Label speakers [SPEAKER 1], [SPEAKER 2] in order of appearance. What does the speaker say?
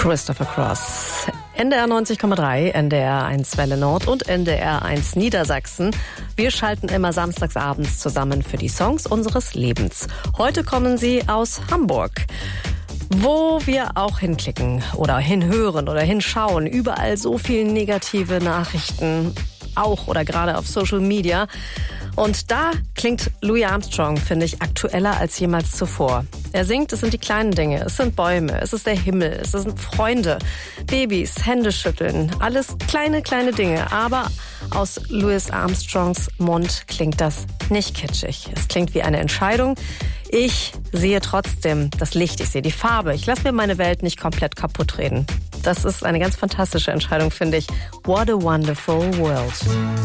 [SPEAKER 1] Christopher Cross. NDR 90,3, NDR 1 Welle Nord und NDR 1 Niedersachsen. Wir schalten immer samstagsabends zusammen für die Songs unseres Lebens. Heute kommen sie aus Hamburg. Wo wir auch hinklicken oder hinhören oder hinschauen, überall so viele negative Nachrichten, auch oder gerade auf Social Media. Und da klingt Louis Armstrong, finde ich, aktueller als jemals zuvor. Er singt, es sind die kleinen Dinge, es sind Bäume, es ist der Himmel, es sind Freunde, Babys, Hände schütteln, alles kleine, kleine Dinge. Aber aus Louis Armstrongs Mund klingt das nicht kitschig. Es klingt wie eine Entscheidung. Ich sehe trotzdem das Licht, ich sehe die Farbe. Ich lasse mir meine Welt nicht komplett kaputt reden. Das ist eine ganz fantastische Entscheidung, finde ich. What a wonderful world.